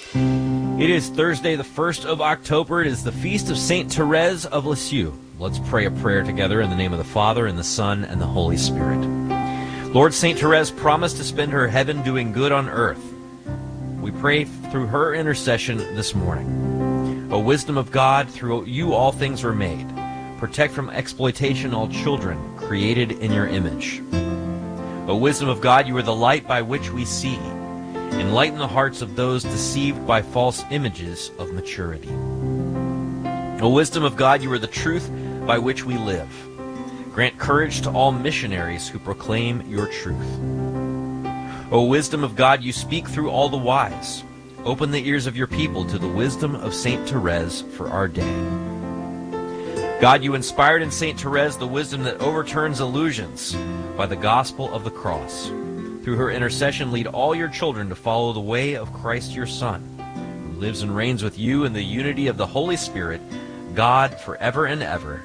It is Thursday, the 1st of October. It is the feast of Saint Therese of Lisieux. Let's pray a prayer together in the name of the Father, and the Son, and the Holy Spirit. Lord, Saint Therese promised to spend her heaven doing good on earth. We pray through her intercession this morning. O wisdom of God, through you all things were made. Protect from exploitation all children created in your image. O wisdom of God, you are the light by which we see. Enlighten the hearts of those deceived by false images of maturity. O wisdom of God, you are the truth by which we live. Grant courage to all missionaries who proclaim your truth. O wisdom of God, you speak through all the wise. Open the ears of your people to the wisdom of Saint Therese for our day. God, you inspired in Saint Therese the wisdom that overturns illusions by the gospel of the cross. Through her intercession, lead all your children to follow the way of Christ your Son, who lives and reigns with you in the unity of the Holy Spirit, God, forever and ever.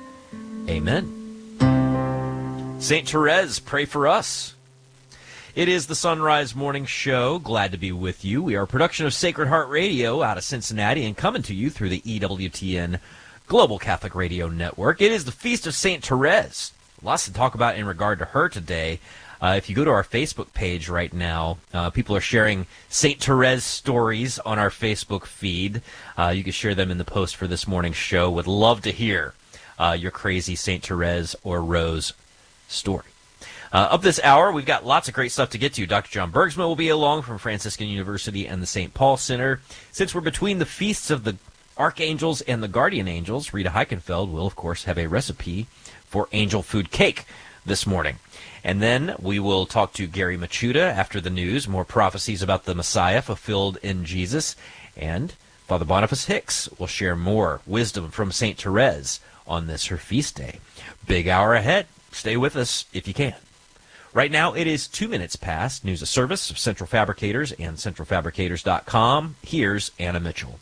Amen. Saint Therese, pray for us. It is the Sunrise Morning Show. Glad to be with you. We are a production of Sacred Heart Radio out of Cincinnati and coming to you through the EWTN Global Catholic Radio Network. It is the Feast of Saint Therese. Lots to talk about in regard to her today. If you go to our Facebook page right now, people are sharing St. Therese stories on our Facebook feed. You can share them in the post for this morning's show. Would love to hear your crazy St. Therese or Rose story. Up this hour, we've got lots of great stuff to get to. Dr. John Bergsma will be along from Franciscan University and the St. Paul Center. Since we're between the feasts of the Archangels and the Guardian Angels, Rita Heichenfeld will, of course, have a recipe for angel food cake this morning. And then we will talk to Gary Machuda after the news, more prophecies about the Messiah fulfilled in Jesus. And Father Boniface Hicks will share more wisdom from St. Therese on this, her feast day. Big hour ahead. Stay with us if you can. Right now it is 2 minutes past. News of service of Central Fabricators and centralfabricators.com. Here's Anna Mitchell.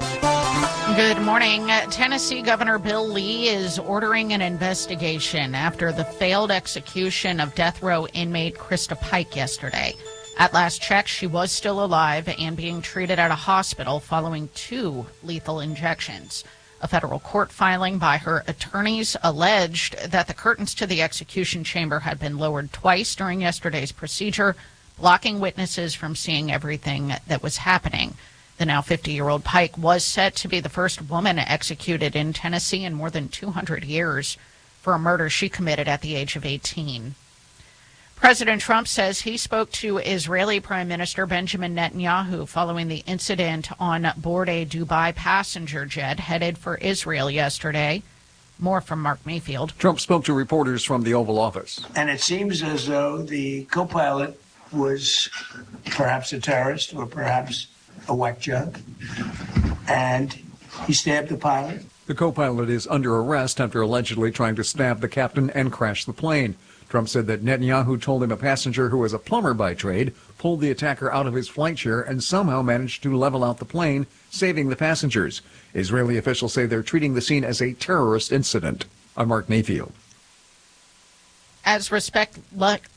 Good morning. Tennessee Governor Bill Lee is ordering an investigation after the failed execution of death row inmate Krista Pike yesterday. At last check, she was still alive and being treated at a hospital following 2 lethal injections. A federal court filing by her attorneys alleged that the curtains to the execution chamber had been lowered twice during yesterday's procedure, blocking witnesses from seeing everything that was happening. The now 50-year-old Pike was set to be the first woman executed in Tennessee in more than 200 years for a murder she committed at the age of 18. President Trump says he spoke to Israeli Prime Minister Benjamin Netanyahu following the incident on board a Dubai passenger jet headed for Israel yesterday. More from Mark Mayfield. Trump spoke to reporters from the Oval Office. And it seems as though the co-pilot was perhaps a terrorist or perhaps a whack job, and he stabbed the pilot. The co-pilot is under arrest after allegedly trying to stab the captain and crash the plane. Trump said that Netanyahu told him a passenger who was a plumber by trade pulled the attacker out of his flight chair and somehow managed to level out the plane, saving the passengers. Israeli officials say they're treating the scene as a terrorist incident. I'm Mark Mayfield. As Respect Life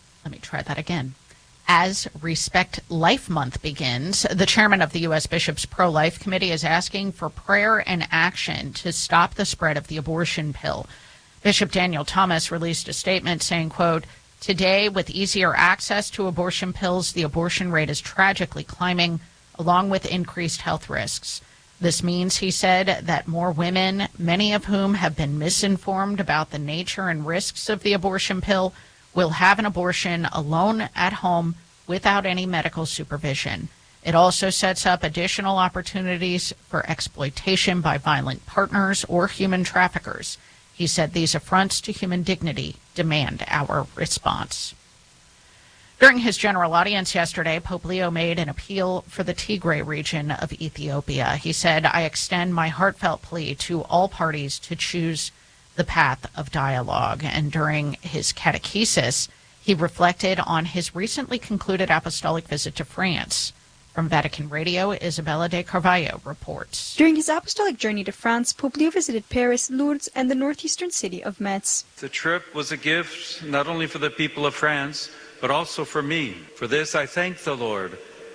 Month begins, the chairman of the U.S. Bishops' Pro-Life Committee is asking for prayer and action to stop the spread of the abortion pill. Bishop Daniel Thomas released a statement saying, quote, "Today, with easier access to abortion pills, the abortion rate is tragically climbing, along with increased health risks. This means," he said, "that more women, many of whom have been misinformed about the nature and risks of the abortion pill, will have an abortion alone at home without any medical supervision. It also sets up additional opportunities for exploitation by violent partners or human traffickers." He said these affronts to human dignity demand our response. During his general audience yesterday, Pope Leo made an appeal for the Tigray region of Ethiopia. He said, "I extend my heartfelt plea to all parties to choose the path of dialogue." And during his catechesis, he reflected on his recently concluded apostolic visit to France. From Vatican Radio, Isabella de Carvalho reports. During his apostolic journey to France, Pope Leo visited Paris, Lourdes, and the northeastern city of Metz. The trip was a gift not only for the people of France, but also for me. For this I thank the Lord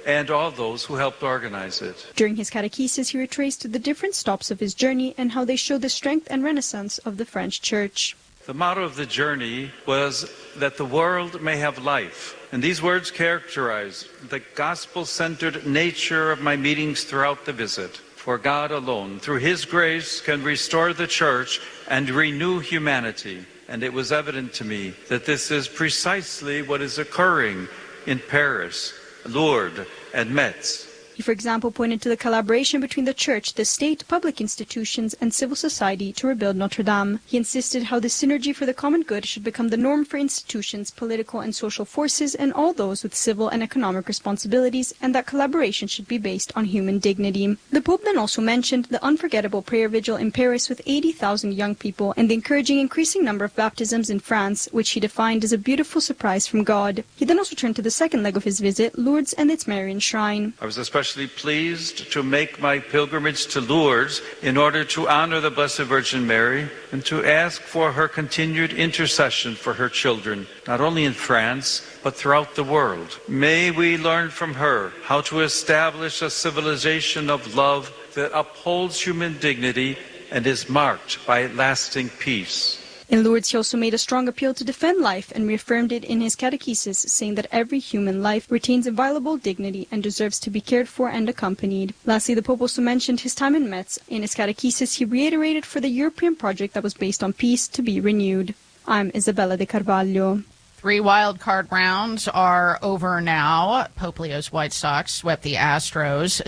and all those who helped organize it. During his catechesis, he retraced the different stops of his journey and how they show the strength and renaissance of the French Church. The motto of the journey was that the world may have life. And these words characterize the gospel-centered nature of my meetings throughout the visit. For God alone, through His grace, can restore the Church and renew humanity. And it was evident to me that this is precisely what is occurring in Paris, Lourdes, and Metz. He, for example, pointed to the collaboration between the church, the state, public institutions, and civil society to rebuild Notre Dame. He insisted how the synergy for the common good should become the norm for institutions, political and social forces, and all those with civil and economic responsibilities, and that collaboration should be based on human dignity. The Pope then also mentioned the unforgettable prayer vigil in Paris with 80,000 young people and the encouraging increasing number of baptisms in France, which he defined as a beautiful surprise from God. He then also turned to the second leg of his visit, Lourdes and its Marian shrine. I was especially pleased to make my pilgrimage to Lourdes in order to honor the Blessed Virgin Mary and to ask for her continued intercession for her children, not only in France, but throughout the world. May we learn from her how to establish a civilization of love that upholds human dignity and is marked by lasting peace. In Lourdes, he also made a strong appeal to defend life and reaffirmed it in his catechesis, saying that every human life retains inviolable dignity and deserves to be cared for and accompanied. Lastly, the Pope also mentioned his time in Metz. In his catechesis, he reiterated for the European project that was based on peace to be renewed. I'm Isabella de Carvalho. 3 wildcard rounds are over now. Pope Leo's White Sox swept the Astros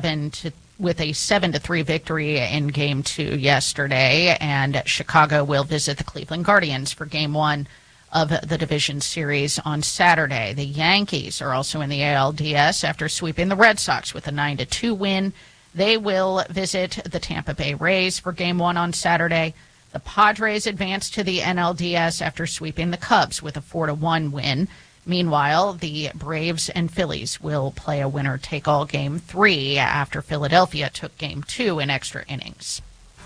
with a 7-3 victory in Game 2 yesterday, and Chicago will visit the Cleveland Guardians for Game 1 of the division series on Saturday. The Yankees are also in the ALDS after sweeping the Red Sox with a 9-2 win. They will visit the Tampa Bay Rays for Game 1 on Saturday. The Padres advanced to the NLDS after sweeping the Cubs with a 4-1 win. Meanwhile, the Braves and Phillies will play a winner-take-all Game 3 after Philadelphia took Game 2 in extra innings.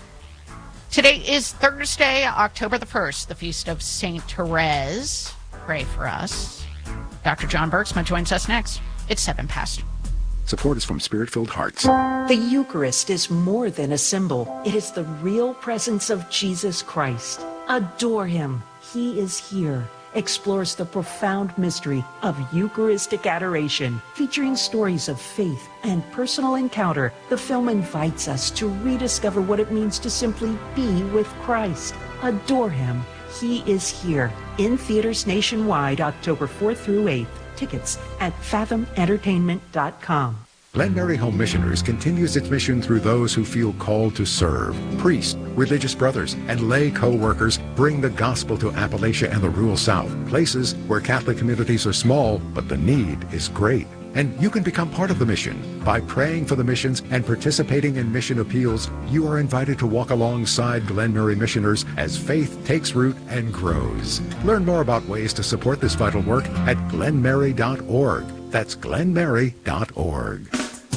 Today is Thursday, October the 1st, the feast of St. Therese. Pray for us. Dr. John Bergsma joins us next. It's 7 past. Support is from Spirit-Filled Hearts. The Eucharist is more than a symbol. It is the real presence of Jesus Christ. Adore Him. He is here. Explores the profound mystery of Eucharistic adoration. Featuring stories of faith and personal encounter, the film invites us to rediscover what it means to simply be with Christ. Adore Him. He is here. In theaters nationwide, October 4th through 8th. Tickets at fathomentertainment.com. Glen Mary Home Missioners continues its mission through those who feel called to serve. Priests, religious brothers, and lay co-workers bring the gospel to Appalachia and the rural South, places where Catholic communities are small, but the need is great. And you can become part of the mission. By praying for the missions and participating in mission appeals, you are invited to walk alongside Glen Mary missioners as faith takes root and grows. Learn more about ways to support this vital work at glenmary.org. That's glenmary.org.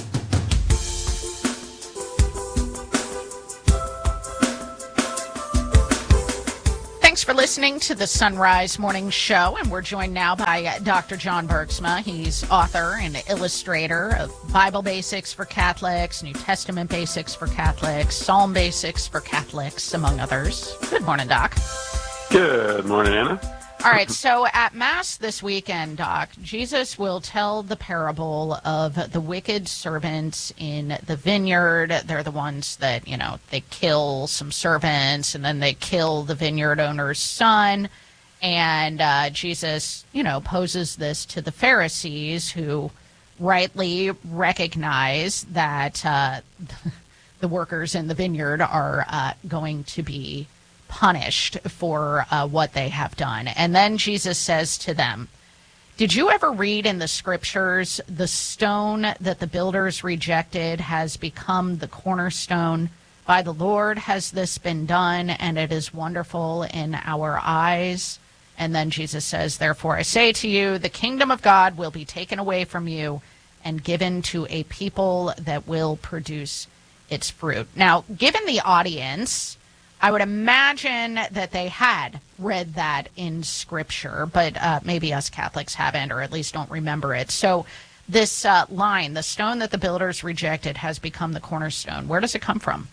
Thanks for listening to the Sunrise Morning Show, and we're joined now by Dr. John Bergsma. He's author and illustrator of Bible Basics for Catholics, New Testament Basics for Catholics, Psalm Basics for Catholics, among others. Good morning, Doc. Good morning, Anna. All right, so at Mass this weekend, Doc, Jesus will tell the parable of the wicked servants in the vineyard. They're the ones that, they kill some servants and then they kill the vineyard owner's son. And Jesus, poses this to the Pharisees, who rightly recognize that the workers in the vineyard are going to be punished for what they have done. And then Jesus says to them, did you ever read in the scriptures, the stone that the builders rejected has become the cornerstone? By the Lord has this been done, and it is wonderful in our eyes. And then Jesus says, therefore I say to you, the kingdom of God will be taken away from you and given to a people that will produce its fruit. Now, given the audience, I would imagine that they had read that in Scripture, but maybe us Catholics haven't, or at least don't remember it. So this line, the stone that the builders rejected has become the cornerstone. Where does it come from?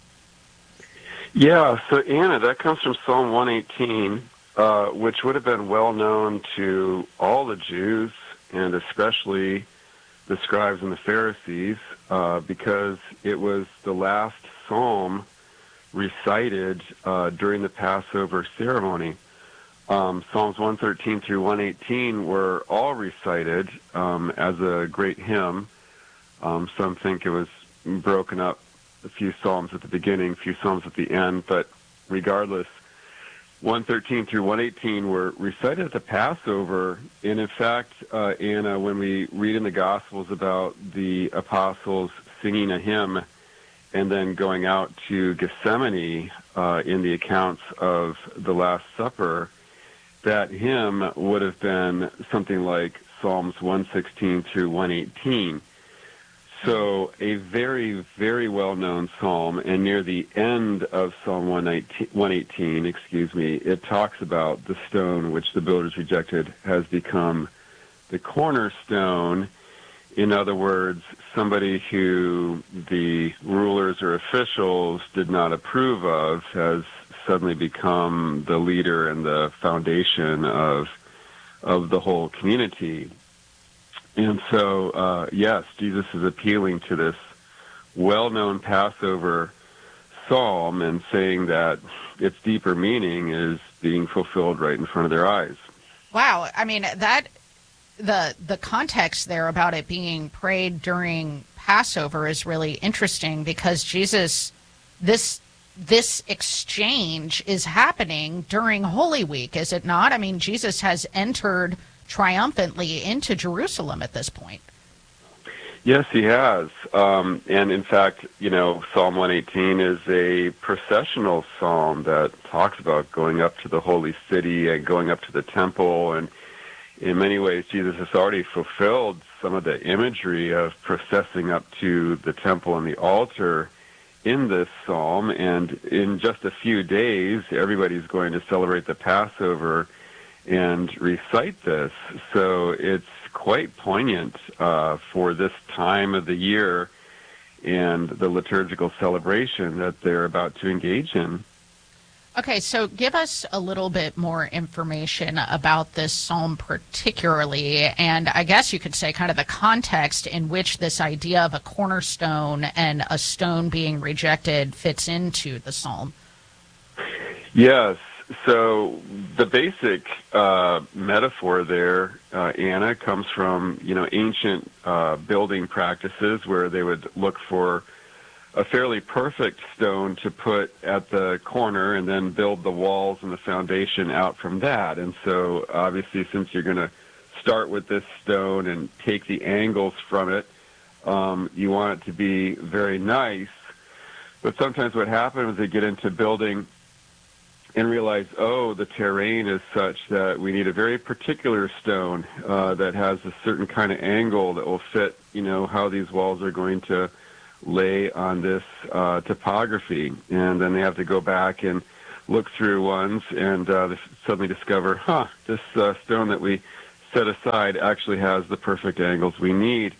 Yeah, so Anna, that comes from Psalm 118, which would have been well known to all the Jews, and especially the scribes and the Pharisees, because it was the last psalm recited during the Passover ceremony. Psalms 113 through 118 were all recited as a great hymn. Some think it was broken up, a few psalms at the beginning, a few psalms at the end, but regardless, 113 through 118 were recited at the Passover. And in fact, Anna, when we read in the Gospels about the apostles singing a hymn and then going out to Gethsemane in the accounts of the Last Supper, that hymn would have been something like Psalms 116 through 118. So a very, very well-known psalm, and near the end of Psalm 118, it talks about the stone which the builders rejected has become the cornerstone. In other words, somebody who the rulers or officials did not approve of has suddenly become the leader and the foundation of the whole community. And so, yes, Jesus is appealing to this well-known Passover psalm and saying that its deeper meaning is being fulfilled right in front of their eyes. Wow. I mean, the context there about it being prayed during Passover is really interesting, because Jesus, this exchange is happening during Holy Week, is it not? I mean, Jesus has entered triumphantly into Jerusalem at this point. Yes, he has. And in fact, Psalm 118 is a processional psalm that talks about going up to the holy city and going up to the temple. And in many ways, Jesus has already fulfilled some of the imagery of processing up to the temple and the altar in this psalm. And in just a few days, everybody's going to celebrate the Passover and recite this. So it's quite poignant for this time of the year and the liturgical celebration that they're about to engage in. Okay, so give us a little bit more information about this psalm particularly, and I guess you could say kind of the context in which this idea of a cornerstone and a stone being rejected fits into the psalm. Yes. So the basic metaphor there, Anna, comes from ancient building practices where they would look for a fairly perfect stone to put at the corner and then build the walls and the foundation out from that. And so obviously, since you're going to start with this stone and take the angles from it, you want it to be very nice. But sometimes what happens is they get into building and realize, the terrain is such that we need a very particular stone that has a certain kind of angle that will fit, how these walls are going to lay on this topography. And then they have to go back and look through ones and suddenly discover, this stone that we set aside actually has the perfect angles we need.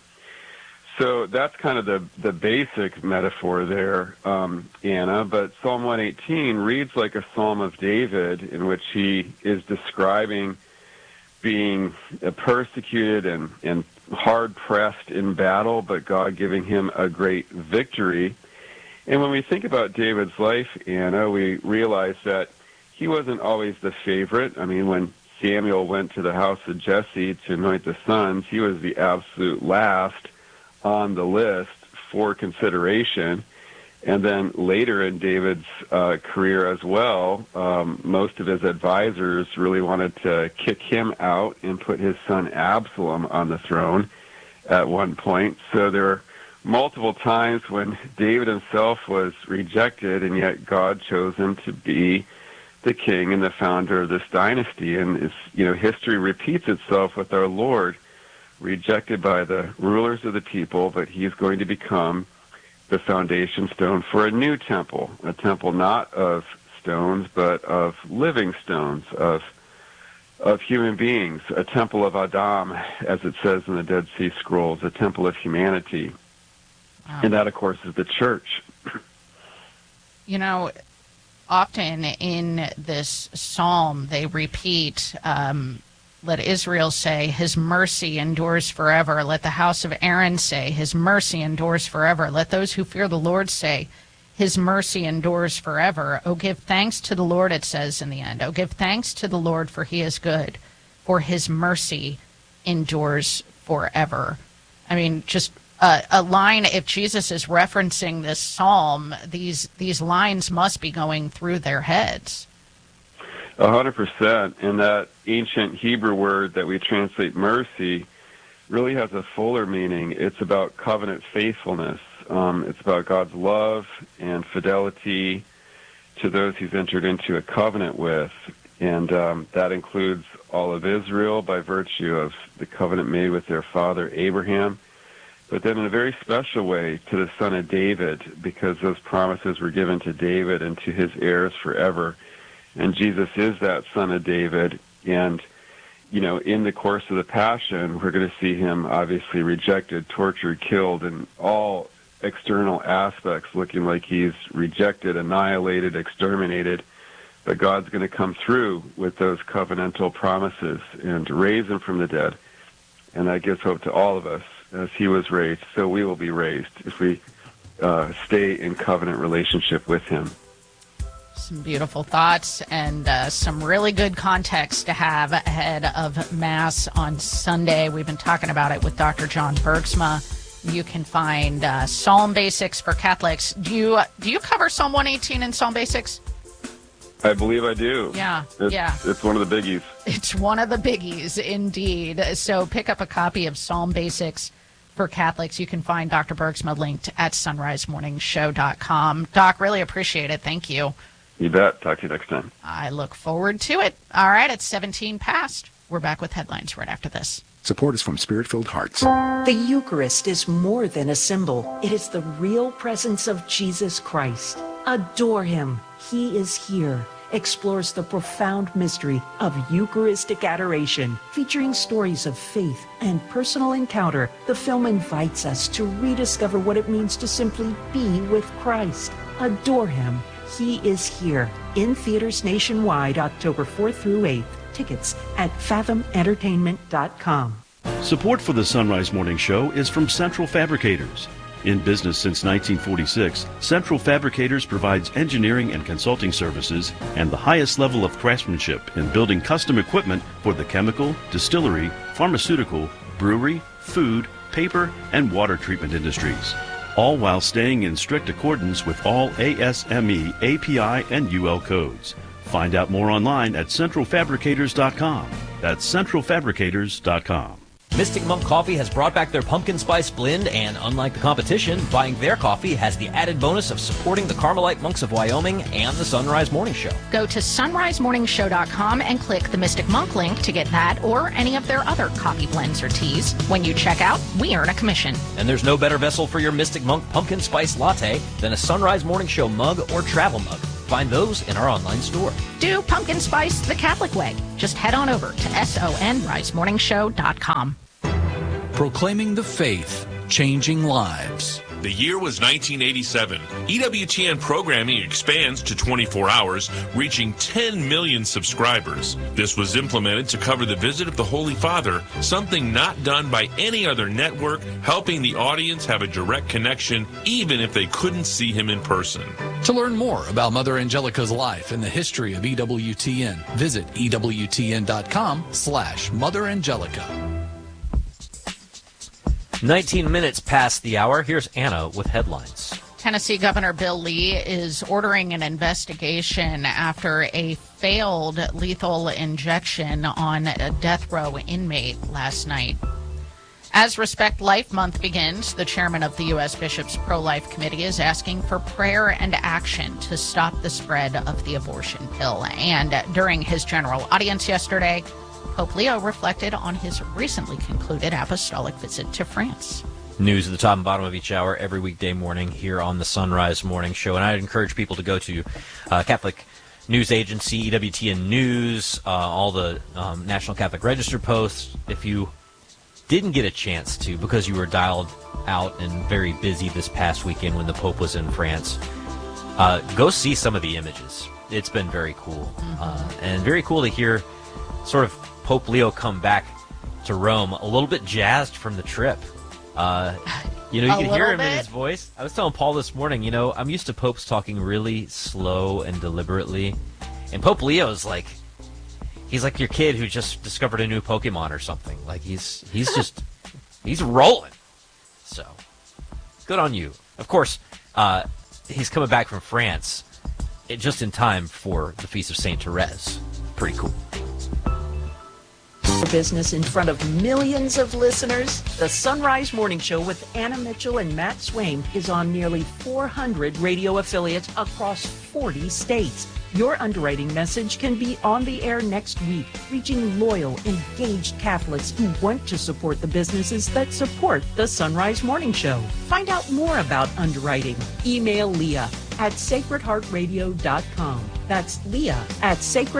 So that's kind of the basic metaphor there, Anna. But Psalm 118 reads like a Psalm of David, in which he is describing being persecuted and hard-pressed in battle, but God giving him a great victory. And when we think about David's life, Anna, we realize that he wasn't always the favorite. I mean, when Samuel went to the house of Jesse to anoint the sons, he was the absolute last on the list for consideration. And then later in David's career as well, most of his advisors really wanted to kick him out and put his son Absalom on the throne at one point. So there were multiple times when David himself was rejected, and yet God chose him to be the king and the founder of this dynasty. And history repeats itself with our Lord, rejected by the rulers of the people, but he's going to become the foundation stone for a new temple, a temple not of stones, but of living stones, of of human beings, a temple of Adam, as it says in the Dead Sea Scrolls, a temple of humanity. Wow. And that, of course, is the church. You know, often in this psalm, they repeat, let Israel say, his mercy endures forever. Let the house of Aaron say, his mercy endures forever. Let those who fear the Lord say, his mercy endures forever. Oh, give thanks to the Lord, it says in the end. Oh, give thanks to the Lord, for he is good, for his mercy endures forever. I mean, just a line, if Jesus is referencing this psalm, these lines must be going through their heads. 100%. And that ancient Hebrew word that we translate mercy really has a fuller meaning. It's about covenant faithfulness. It's about God's love and fidelity to those he's entered into a covenant with. And that includes all of Israel by virtue of the covenant made with their father Abraham, but then in a very special way to the son of David, because those promises were given to David and to his heirs forever. And Jesus is that son of David. And, you know, in the course of the Passion, we're going to see him obviously rejected, tortured, killed, and all external aspects looking like he's rejected, annihilated, exterminated. But God's going to come through with those covenantal promises and raise him from the dead. And that gives hope to all of us. As he was raised, so we will be raised if we stay in covenant relationship with him. Some beautiful thoughts and some really good context to have ahead of Mass on Sunday. We've been talking about it with Dr. John Bergsma. You can find Psalm Basics for Catholics. Do you cover Psalm 118 in Psalm Basics? I believe I do. Yeah. It's one of the biggies. It's one of the biggies, indeed. So pick up a copy of Psalm Basics for Catholics. You can find Dr. Bergsma linked at sunrisemorningshow.com. Doc, really appreciate it. Thank you. You bet. Talk to you next time. I look forward to it. All right, it's 17 past. We're back with headlines right after this. Support is from Spirit-Filled Hearts. The Eucharist is more than a symbol. It is the real presence of Jesus Christ. Adore him. He is here. Explores the profound mystery of Eucharistic adoration. Featuring stories of faith and personal encounter, the film invites us to rediscover what it means to simply be with Christ. Adore him. He is here. In theaters nationwide, October 4th through 8th. Tickets at fathomentertainment.com. Support for the Sunrise Morning Show is from Central Fabricators. In business since 1946, Central Fabricators provides engineering and consulting services and the highest level of craftsmanship in building custom equipment for the chemical, distillery, pharmaceutical, brewery, food, paper, and water treatment industries, all while staying in strict accordance with all ASME, API, and UL codes. Find out more online at centralfabricators.com. That's centralfabricators.com. Mystic Monk Coffee has brought back their pumpkin spice blend, and unlike the competition, buying their coffee has the added bonus of supporting the Carmelite Monks of Wyoming and the Sunrise Morning Show. Go to sunrisemorningshow.com and click the Mystic Monk link to get that or any of their other coffee blends or teas. When you check out, we earn a commission. And there's no better vessel for your Mystic Monk pumpkin spice latte than a Sunrise Morning Show mug or travel mug. Find those in our online store. Do pumpkin spice the Catholic way. Just head on over to sonrisemorningshow.com. Proclaiming the faith, changing lives. The year was 1987. EWTN programming expands to 24 hours, reaching 10 million subscribers. This was implemented to cover the visit of the Holy Father, something not done by any other network, helping the audience have a direct connection even if they couldn't see him in person. To learn more about Mother Angelica's life and the history of EWTN, visit EWTN.com/Mother Angelica. 19 minutes past the hour. Here's Anna with headlines. Tennessee Governor Bill Lee is ordering an investigation after a failed lethal injection on a death row inmate last night. As Respect Life Month begins, the chairman of the U.S. Bishops' Pro-Life Committee is asking for prayer and action to stop the spread of the abortion pill. And during his general audience yesterday, Pope Leo reflected on his recently concluded apostolic visit to France. News at the top and bottom of each hour every weekday morning here on the Sunrise Morning Show. And I'd encourage people to go to news agency, EWTN News, all the National Catholic Register posts. If you didn't get a chance to, because you were dialed out and very busy this past weekend when the Pope was in France, go see some of the images. It's been very cool. And very cool to hear sort of Pope Leo come back to Rome a little bit jazzed from the trip. You can hear him in his voice. I was telling Paul this morning, I'm used to popes talking really slow and deliberately. And Pope Leo's he's like your kid who just discovered a new Pokemon or something. Like he's rolling. So good on you. Of course, he's coming back from France just in time for the Feast of St. Therese. Pretty cool. Business in front of millions of listeners. The Sunrise Morning Show with Anna Mitchell and Matt Swain is on nearly 400 radio affiliates across 40 states. Your underwriting message can be on the air next week, reaching loyal, engaged Catholics who want to support the businesses that support the Sunrise Morning Show. Find out more about underwriting. Email Leah at sacredheartradio.com. That's Leah at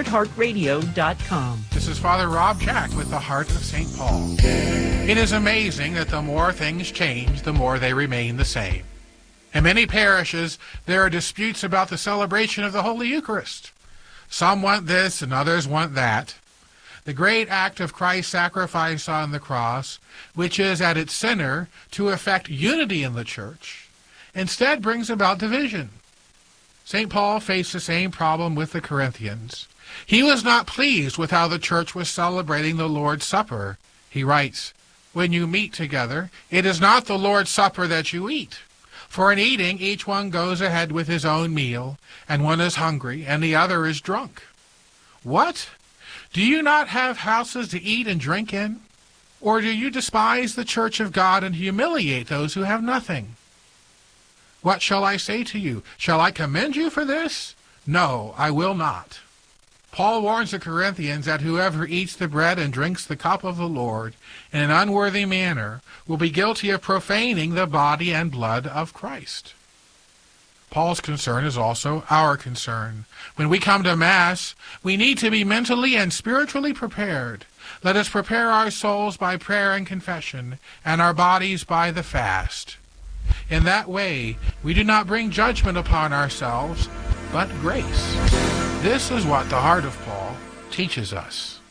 sacredheartradio.com. This is Father Rob Jack with the Heart of St. Paul. It is amazing that the more things change, the more they remain the same. In many parishes, there are disputes about the celebration of the Holy Eucharist. Some want this and others want that. The great act of Christ's sacrifice on the cross, which is at its center to effect unity in the Church, instead brings about division. St. Paul faced the same problem with the Corinthians. He was not pleased with how the Church was celebrating the Lord's Supper. He writes, "When you meet together, it is not the Lord's Supper that you eat. For in eating, each one goes ahead with his own meal, and one is hungry, and the other is drunk. What? Do you not have houses to eat and drink in? Or do you despise the church of God and humiliate those who have nothing? What shall I say to you? Shall I commend you for this? No, I will not." Paul warns the Corinthians that whoever eats the bread and drinks the cup of the Lord in an unworthy manner will be guilty of profaning the body and blood of Christ. Paul's concern is also our concern. When we come to Mass, we need to be mentally and spiritually prepared. Let us prepare our souls by prayer and confession, and our bodies by the fast. In that way, we do not bring judgment upon ourselves, but grace. This is what the Heart of Paul teaches us.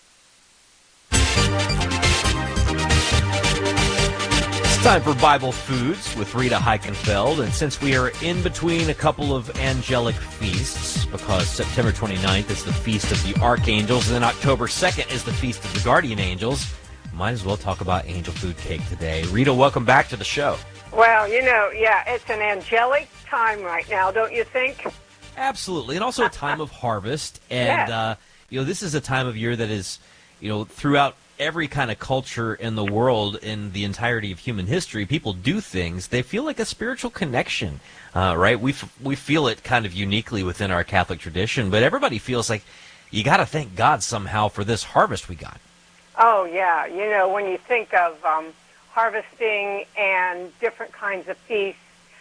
It's time for Bible Foods with Rita Heichenfeld, and since we are in between a couple of angelic feasts, because September 29th is the Feast of the Archangels, and then October 2nd is the Feast of the Guardian Angels, might as well talk about angel food cake today. Rita, welcome back to the show. Well, it's an angelic time right now, don't you think? Absolutely, and also a time of harvest, and this is a time of year that is, throughout every kind of culture in the world, in the entirety of human history, people do things. They feel like a spiritual connection, right? We feel it kind of uniquely within our Catholic tradition, but everybody feels like you got to thank God somehow for this harvest we got. Oh yeah, when you think of harvesting and different kinds of feasts.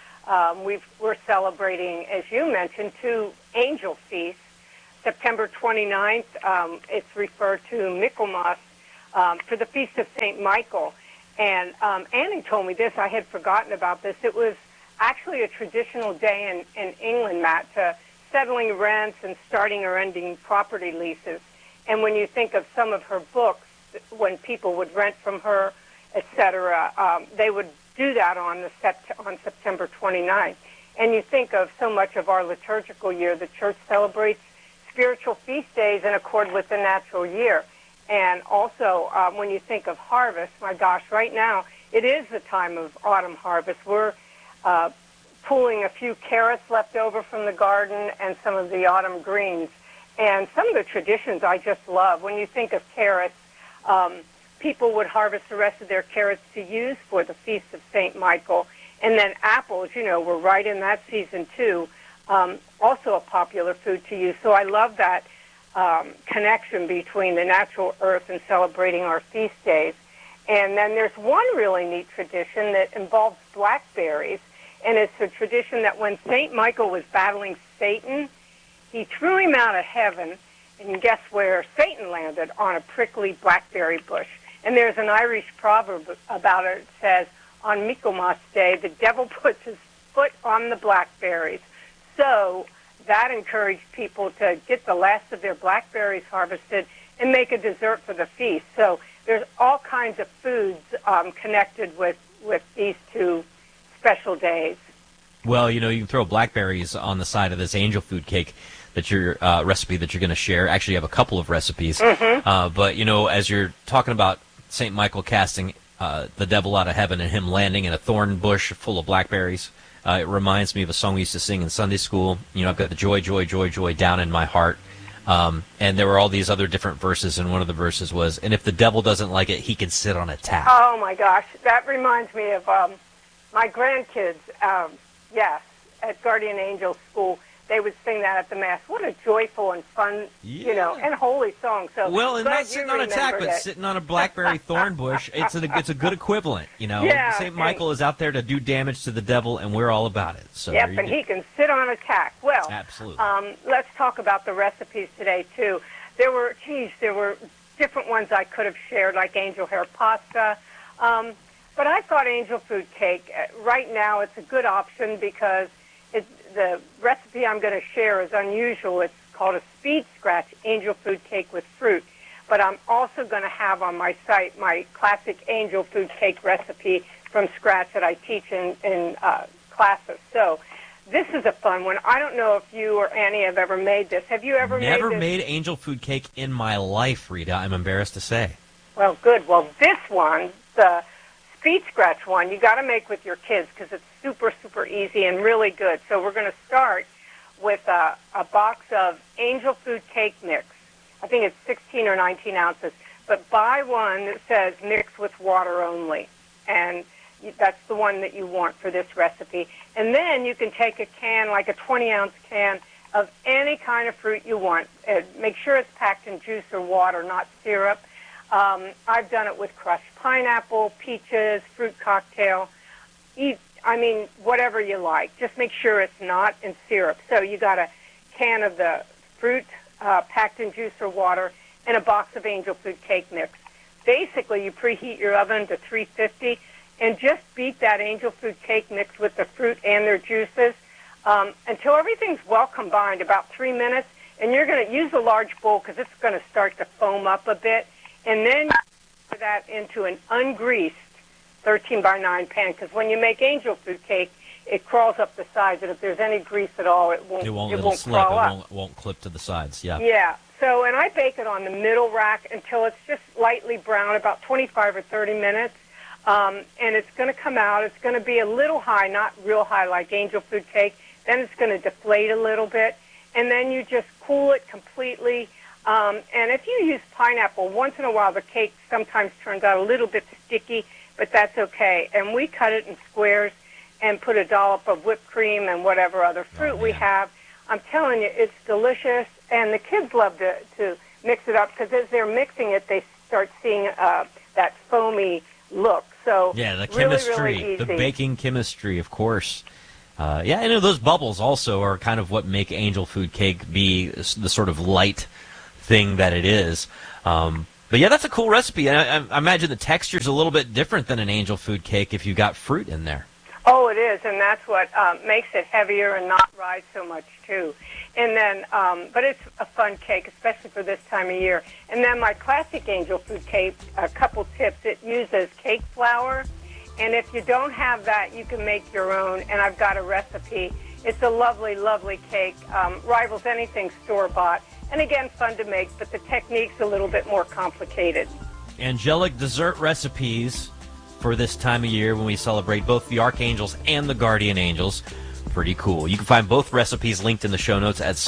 We're celebrating, as you mentioned, 2 angel feasts. September 29th, it's referred to Michaelmas for the Feast of St. Michael. And Annie told me this. I had forgotten about this. It was actually a traditional day in England, Matt, to settling rents and starting or ending property leases. And when you think of some of her books, when people would rent from her, etc., they would do that on September 29th. And you think of so much of our liturgical year, the Church celebrates spiritual feast days in accord with the natural year. And also, when you think of harvest, my gosh, right now, it is the time of autumn harvest. We're pulling a few carrots left over from the garden and some of the autumn greens. And some of the traditions I just love. When you think of carrots, people would harvest the rest of their carrots to use for the Feast of St. Michael. And then apples, we're right in that season too, also a popular food to use. So I love that connection between the natural earth and celebrating our feast days. And then there's one really neat tradition that involves blackberries, and it's a tradition that when St. Michael was battling Satan, he threw him out of heaven, and guess where Satan landed? On a prickly blackberry bush. And there's an Irish proverb about it. It says, on Michaelmas Day, the devil puts his foot on the blackberries. So that encouraged people to get the last of their blackberries harvested and make a dessert for the feast. So there's all kinds of foods connected with these two special days. Well, you can throw blackberries on the side of this angel food cake that your recipe that you're going to share. Actually, you have a couple of recipes. Mm-hmm. But, as you're talking about St. Michael casting the devil out of heaven and him landing in a thorn bush full of blackberries, it reminds me of a song we used to sing in Sunday school. I've got the joy, joy, joy, joy down in my heart. And there were all these other different verses, and one of the verses was, and if the devil doesn't like it, he can sit on a tap. Oh, my gosh. That reminds me of my grandkids. Yes, at Guardian Angel School, they would sing that at the Mass. What a joyful and fun, and holy song. So well, and not sitting on a tack, but sitting on a blackberry thorn bush. It's a good equivalent, Yeah, St. Michael is out there to do damage to the devil, and we're all about it. So yep, and he can sit on a tack. Well, absolutely. Let's talk about the recipes today, too. There were different ones I could have shared, like angel hair pasta. But I thought angel food cake, right now, it's a good option because the recipe I'm going to share is unusual. It's called a speed scratch angel food cake with fruit. But I'm also going to have on my site my classic angel food cake recipe from scratch that I teach in classes. So this is a fun one. I don't know if you or Annie have ever made this. Have you ever made this? Never made angel food cake in my life, Rita. I'm embarrassed to say. Well, good. Well, this one, the speed scratch one, you got to make with your kids because it's super, super easy and really good. So we're going to start with a box of angel food cake mix. I think it's 16 or 19 ounces. But buy one that says mix with water only. And that's the one that you want for this recipe. And then you can take a can, like a 20-ounce can, of any kind of fruit you want. Make sure it's packed in juice or water, not syrup. I've done it with crushed pineapple, peaches, fruit cocktail. Whatever you like. Just make sure it's not in syrup. So you got a can of the fruit packed in juice or water and a box of angel food cake mix. Basically, you preheat your oven to 350 and just beat that angel food cake mix with the fruit and their juices until everything's well combined, about 3 minutes. And you're going to use a large bowl because it's going to start to foam up a bit. And then pour that into an ungreased 13 by 9 pan, because when you make angel food cake, it crawls up the sides, and if there's any grease at all, it won't slip. crawl up. It won't clip to the sides. Yeah. Yeah. So, and I bake it on the middle rack until it's just lightly brown, about 25 or 30 minutes, and it's going to come out. It's going to be a little high, not real high like angel food cake. Then it's going to deflate a little bit, and then you just cool it completely. And if you use pineapple, once in a while the cake sometimes turns out a little bit sticky, but that's okay. And we cut it in squares and put a dollop of whipped cream and whatever other fruit we have. I'm telling you, it's delicious, and the kids love to mix it up because as they're mixing it, they start seeing that foamy look. So yeah, the chemistry, really easy. The baking chemistry, of course. And those bubbles also are kind of what make angel food cake be the sort of light thing that it is. But yeah, that's a cool recipe. I imagine the texture's a little bit different than an angel food cake if you've got fruit in there. Oh, it is, and that's what makes it heavier and not rise so much, too. And then, but it's a fun cake, especially for this time of year. And then my classic angel food cake, a couple tips. It uses cake flour, and if you don't have that, you can make your own, and I've got a recipe. It's a lovely, lovely cake, rivals anything store-bought. And again, fun to make, but the technique's a little bit more complicated. Angelic dessert recipes for this time of year when we celebrate both the archangels and the guardian angels. Pretty cool. You can find both recipes linked in the show notes at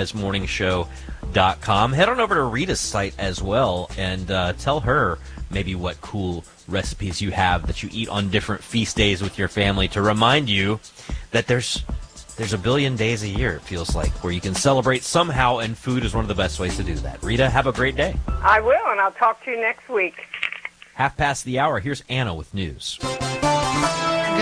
sunrisemorningshow.com. Head on over to Rita's site as well and tell her maybe what cool recipes you have that you eat on different feast days with your family to remind you that there's a billion days a year, it feels like, where you can celebrate somehow, and food is one of the best ways to do that. Rita, have a great day. I will, and I'll talk to you next week. 1:30. Here's Anna with news. Good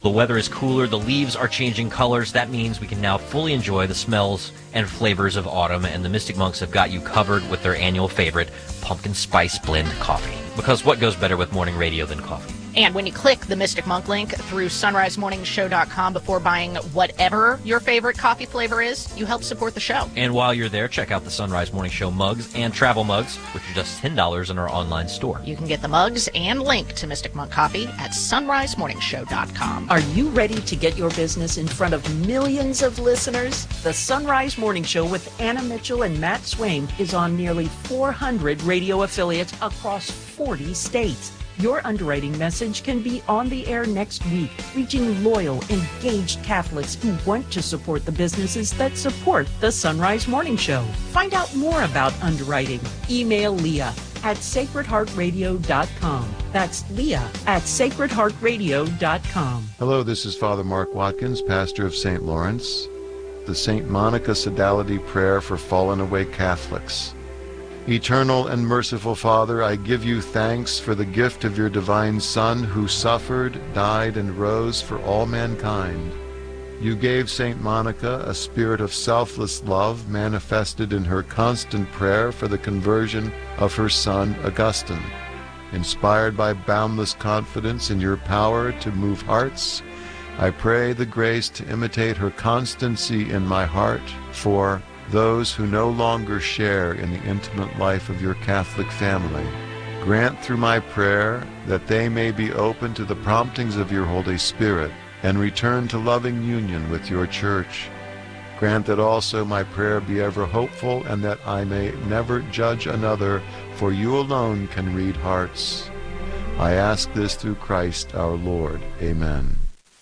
The weather is cooler, the leaves are changing colors. That means we can now fully enjoy the smells and flavors of autumn, and the Mystic Monks have got you covered with their annual favorite, pumpkin spice blend coffee. Because what goes better with morning radio than coffee? And when you click the Mystic Monk link through sunrisemorningshow.com before buying whatever your favorite coffee flavor is, you help support the show. And while you're there, check out the Sunrise Morning Show mugs and travel mugs, which are just $10 in our online store. You can get the mugs and link to Mystic Monk Coffee at sunrisemorningshow.com. Are you ready to get your business in front of millions of listeners? The Sunrise Morning Show with Anna Mitchell and Matt Swain is on nearly 400 radio affiliates across 40 states. Your underwriting message can be on the air next week, reaching loyal, engaged Catholics who want to support the businesses that support the Sunrise Morning Show. Find out more about underwriting. Email Leah at sacredheartradio.com. That's Leah at sacredheartradio.com. Hello, this is Father Mark Watkins, pastor of St. Lawrence. The St. Monica Sodality Prayer for Fallen Away Catholics. Eternal and merciful Father, I give you thanks for the gift of your divine Son, who suffered, died, and rose for all mankind. You gave St. Monica a spirit of selfless love manifested in her constant prayer for the conversion of her son Augustine. Inspired by boundless confidence in your power to move hearts, I pray the grace to imitate her constancy in my heart for those who no longer share in the intimate life of your Catholic family. Grant through my prayer that they may be open to the promptings of your Holy Spirit and return to loving union with your Church. Grant that also my prayer be ever hopeful and that I may never judge another, for you alone can read hearts. I ask this through Christ our Lord. Amen.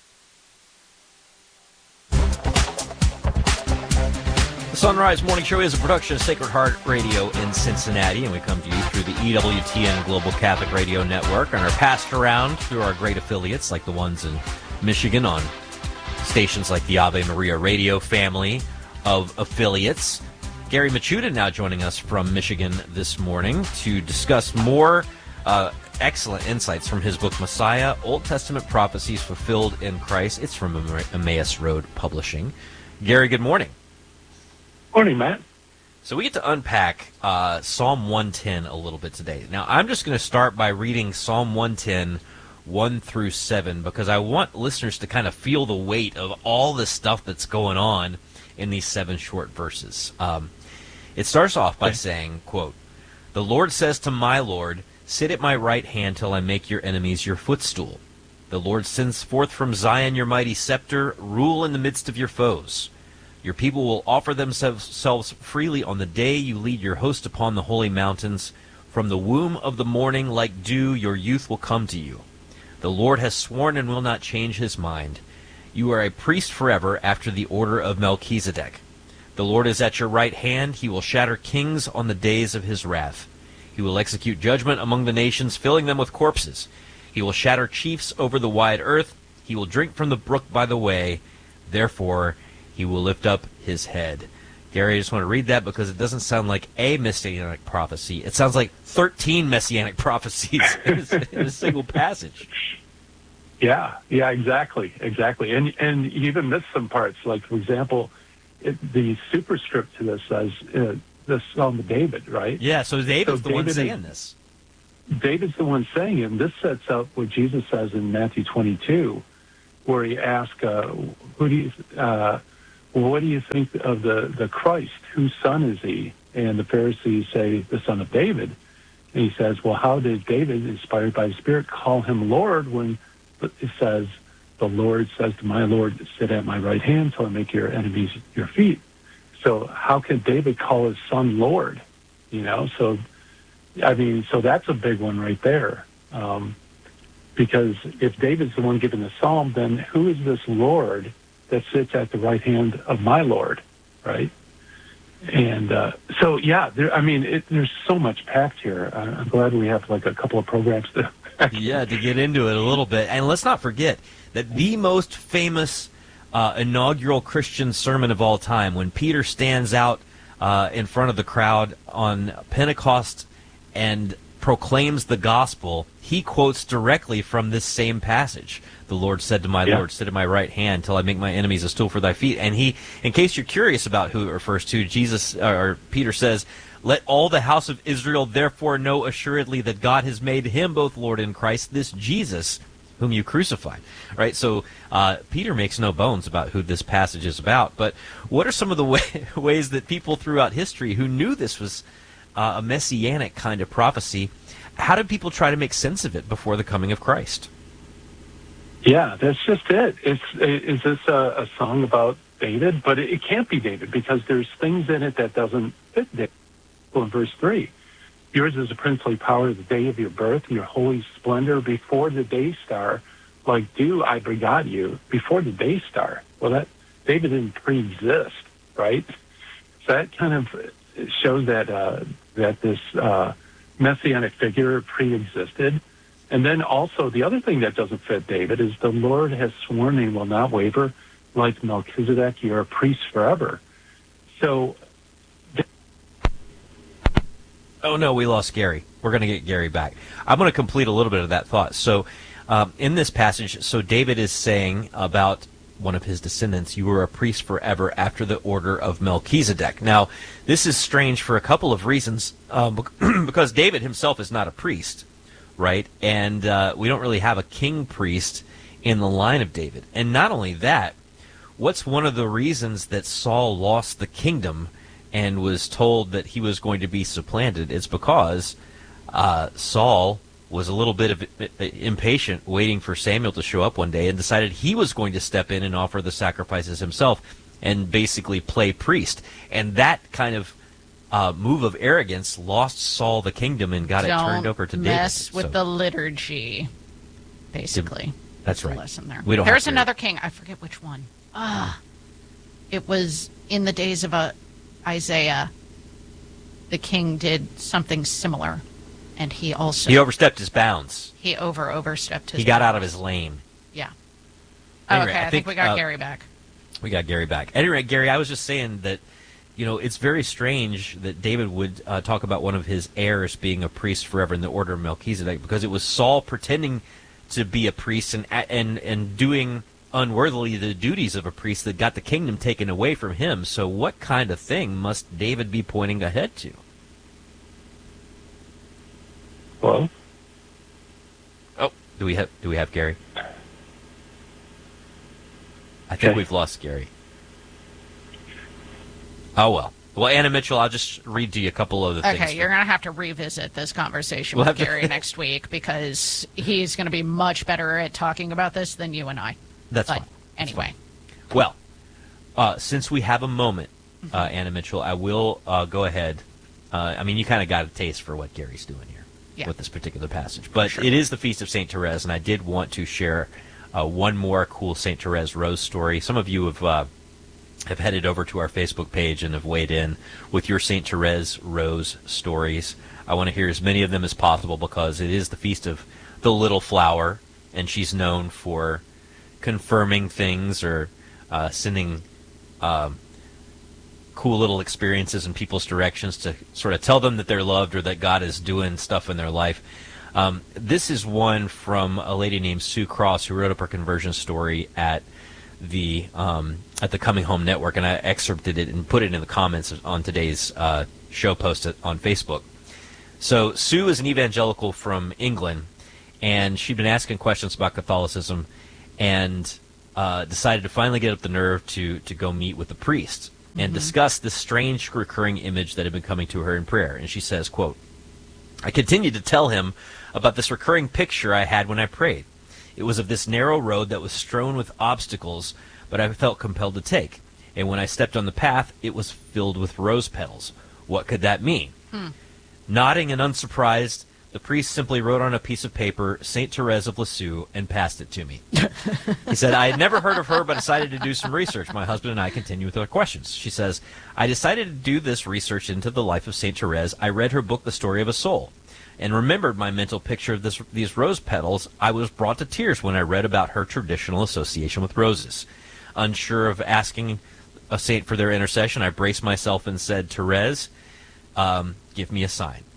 Sunrise Morning Show is a production of Sacred Heart Radio in Cincinnati, and we come to you through the EWTN Global Catholic Radio Network and are passed around through our great affiliates like the ones in Michigan on stations like the Ave Maria Radio family of affiliates. Gary Machuda now joining us from Michigan this morning to discuss more excellent insights from his book, Messiah, Old Testament Prophecies Fulfilled in Christ. It's from Emmaus Road Publishing. Gary, good morning. Morning, Matt. So we get to unpack Psalm 110 a little bit today. Now, I'm just going to start by reading Psalm 110, 1 through 7, because I want listeners to kind of feel the weight of all the stuff that's going on in these 7 short verses. It starts off by saying, quote, "The Lord says to my Lord, sit at my right hand till I make your enemies your footstool. The Lord sends forth from Zion your mighty scepter, rule in the midst of your foes. Your people will offer themselves freely on the day you lead your host upon the holy mountains. From the womb of the morning, like dew, your youth will come to you. The Lord has sworn and will not change his mind. You are a priest forever after the order of Melchizedek. The Lord is at your right hand. He will shatter kings on the days of his wrath. He will execute judgment among the nations, filling them with corpses. He will shatter chiefs over the wide earth. He will drink from the brook by the way. Therefore, he will lift up his head." Gary, I just want to read that because it doesn't sound like a messianic prophecy. It sounds like 13 messianic prophecies in a single passage. Yeah, exactly. And you even missed some parts. Like, for example, the superscript to this says the Psalm of David, right? Yeah, so David's the one saying this. David's the one saying it. And this sets up what Jesus says in Matthew 22, where he asks, what do you think of the Christ? Whose son is he? And the Pharisees say, the son of David. And he says, well, how did David, inspired by the Spirit, call him Lord when it says, the Lord says to my Lord, sit at my right hand till I make your enemies your feet? So how can David call his son Lord? So that's a big one right there. Because if David's the one giving the psalm, then who is this Lord that sits at the right hand of my Lord, right? And there's so much packed here. I'm glad we have like a couple of programs to get into it a little bit. And let's not forget that the most famous inaugural Christian sermon of all time, when Peter stands out in front of the crowd on Pentecost and proclaims the gospel, he quotes directly from this same passage. The Lord said to my Lord, sit at my right hand till I make my enemies a stool for thy feet. And he, in case you're curious about who it refers to, Peter says, let all the house of Israel therefore know assuredly that God has made him both Lord and Christ, this Jesus whom you crucified. Right? So Peter makes no bones about who this passage is about. But what are some of the ways that people throughout history who knew this was a messianic kind of prophecy, how did people try to make sense of it before the coming of Christ? Yeah, that's just it. Is this a song about David? But it can't be David because there's things in it that doesn't fit David. Well, in verse 3, yours is the princely power of the day of your birth, your holy splendor before the day star. Like dew, I begot you before the day star. Well, that David didn't pre-exist, right? So that kind of shows that that this messianic figure pre-existed. And then also the other thing that doesn't fit David is the Lord has sworn he will not waver. Like Melchizedek, you're a priest forever. So... Oh, no, we lost Gary. We're going to get Gary back. I'm going to complete a little bit of that thought. So in this passage, so David is saying about one of his descendants, you were a priest forever after the order of Melchizedek. Now, this is strange for a couple of reasons, because David himself is not a priest, right? And we don't really have a king priest in the line of David. And not only that, what's one of the reasons that Saul lost the kingdom and was told that he was going to be supplanted? It's because Saul was a little bit of impatient, waiting for Samuel to show up one day, and decided he was going to step in and offer the sacrifices himself and basically play priest. And that kind of move of arrogance lost Saul the kingdom and got it turned over to David. Don't mess with the liturgy, basically. That's right. The lesson there. We don't There's another king. I forget which one. It was in the days of Isaiah. The king did something similar, and he overstepped his bounds. He overstepped his bounds. He got out of his lane. Yeah. Anyway, okay, I think we got Gary back. We got Gary back. Anyway, Gary, I was just saying that, it's very strange that David would talk about one of his heirs being a priest forever in the order of Melchizedek, because it was Saul pretending to be a priest and doing unworthily the duties of a priest that got the kingdom taken away from him. So what kind of thing must David be pointing ahead to? Hello? Oh, do we have Gary? I think we've lost Gary. Oh, well. Well, Anna Mitchell, I'll just read to you a couple of the things. Okay, you're going to have to revisit this conversation with Gary next week, because he's going to be much better at talking about this than you and I. That's fine. Anyway. Well, since we have a moment, Anna Mitchell, I will go ahead. You kind of got a taste for what Gary's doing here with this particular passage. But it is the Feast of St. Therese, and I did want to share one more cool St. Therese rose story. Some of you have headed over to our Facebook page and have weighed in with your St. Therese rose stories. I want to hear as many of them as possible, because it is the Feast of the Little Flower, and she's known for confirming things or sending cool little experiences in people's directions to sort of tell them that they're loved or that God is doing stuff in their life. This is one from a lady named Sue Cross, who wrote up her conversion story at the Coming Home Network, and I excerpted it and put it in the comments on today's show post on Facebook. So Sue is an evangelical from England, and she'd been asking questions about Catholicism, and decided to finally get up the nerve to go meet with the priest and discuss this strange recurring image that had been coming to her in prayer. And she says, quote, I continued to tell him about this recurring picture I had when I prayed. It was of this narrow road that was strewn with obstacles, but I felt compelled to take. And when I stepped on the path, it was filled with rose petals. What could that mean? Nodding and unsurprised, the priest simply wrote on a piece of paper, St. Therese of Lisieux, and passed it to me. He said, I had never heard of her, but decided to do some research. My husband and I continue with our questions. She says, I decided to do this research into the life of St. Therese. I read her book, The Story of a Soul, and remembered my mental picture of these rose petals. I was brought to tears when I read about her traditional association with roses. Unsure of asking a saint for their intercession, I braced myself and said, Therese, give me a sign.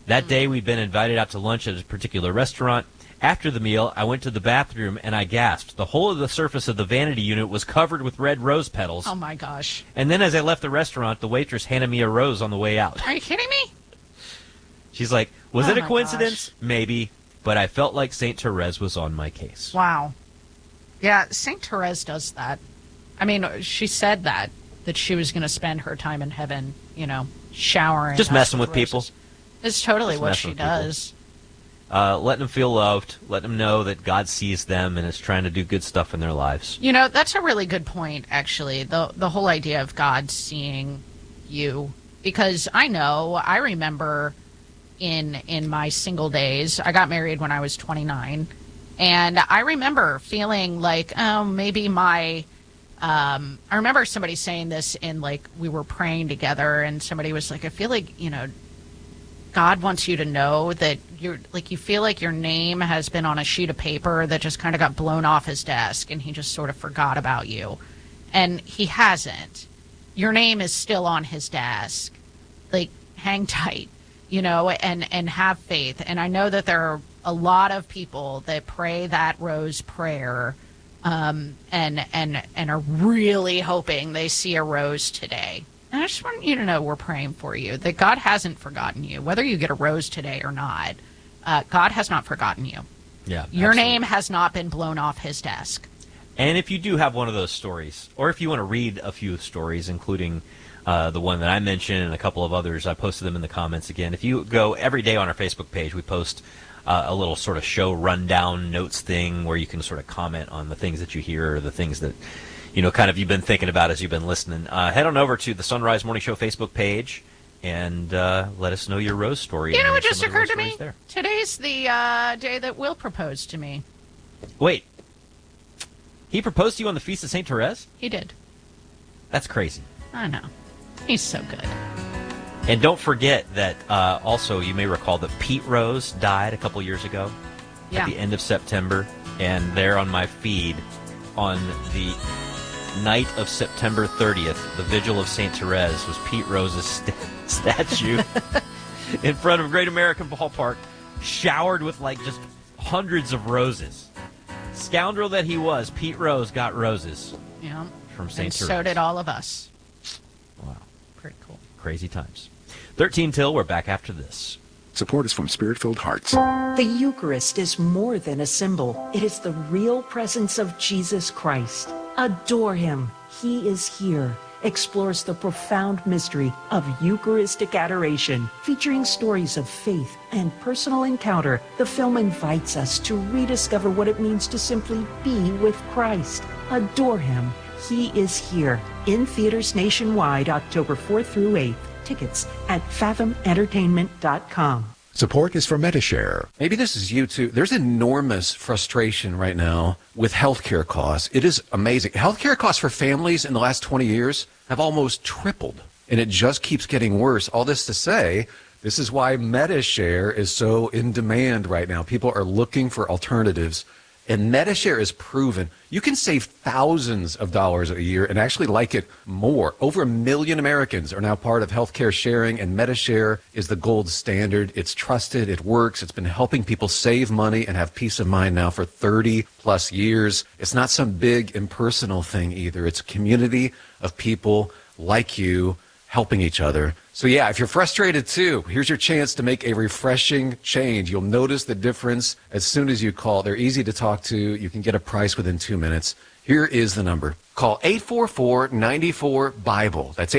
That day, we'd been invited out to lunch at a particular restaurant. After the meal, I went to the bathroom and I gasped. The whole of the surface of the vanity unit was covered with red rose petals. Oh, my gosh. And then as I left the restaurant, the waitress handed me a rose on the way out. Are you kidding me? She's like, was Oh, it a my coincidence? gosh. Maybe. But I felt like St. Therese was on my case. Wow. Yeah, St. Therese does that. I mean, she said that she was going to spend her time in heaven, showering. Just us messing with roses. people. It's totally Just what messing she with people. does. Letting them feel loved, letting them know that God sees them and is trying to do good stuff in their lives. That's a really good point, actually, the whole idea of God seeing you. Because I remember in my single days, I got married when I was 29, and I remember feeling like, oh, maybe I remember somebody saying this we were praying together, and somebody was like, I feel like, God wants you to know that you feel like your name has been on a sheet of paper that just kind of got blown off his desk, and he just sort of forgot about you. And he hasn't. Your name is still on his desk. Hang tight, and have faith. And I know that there are a lot of people that pray that rose prayer, and are really hoping they see a rose today. And I just want you to know we're praying for you, that God hasn't forgotten you, whether you get a rose today or not. God has not forgotten you. Yeah, Your absolutely. name has not been blown off his desk. And if you do have one of those stories, or if you want to read a few stories, including the one that I mentioned and a couple of others, I posted them in the comments again. If you go every day on our Facebook page, we post a little sort of show rundown notes thing where you can sort of comment on the things that you hear or the things that, kind of you've been thinking about as you've been listening. Head on over to the Sunrise Morning Show Facebook page and let us know your rose story. You know and what some just of the rose occurred to me? stories there. Today's the day that Will proposed to me. Wait. He proposed to you on the Feast of St. Therese? He did. That's crazy. I know. He's so good. And don't forget that also you may recall that Pete Rose died a couple years ago Yeah. at the end of September. And there on my feed on the night of September 30th, the Vigil of St. Therese, was Pete Rose's statue in front of Great American Ballpark, showered with just hundreds of roses. Scoundrel that he was, Pete Rose got roses Yeah. from St. And Therese. so did all of us. Wow. Pretty cool. Crazy times. 13 till, we're back after this. Support is from Spirit-Filled Hearts. The Eucharist is more than a symbol. It is the real presence of Jesus Christ. Adore him. He is here. Explores the profound mystery of Eucharistic adoration. Featuring stories of faith and personal encounter, the film invites us to rediscover what it means to simply be with Christ. Adore him. He is here. In theaters nationwide, October 4th through 8th. Tickets at fathomentertainment.com. Support is from Metashare. Maybe this is you too. There's enormous frustration right now with healthcare costs. It is amazing. Healthcare costs for families in the last 20 years have almost tripled, and it just keeps getting worse. All this to say, this is why Metashare is so in demand right now. People are looking for alternatives, and Metashare is proven. You can save thousands of dollars a year and actually like it more. Over 1 million Americans are now part of healthcare sharing, and Metashare is the gold standard. It's trusted. It works. It's been helping people save money and have peace of mind now for 30 plus years. It's not some big impersonal thing either. It's a community of people like you helping each other. So yeah, if you're frustrated too, here's your chance to make a refreshing change. You'll notice the difference as soon as you call. They're easy to talk to. You can get a price within 2 minutes. Here is the number. Call 844-94-BIBLE. That's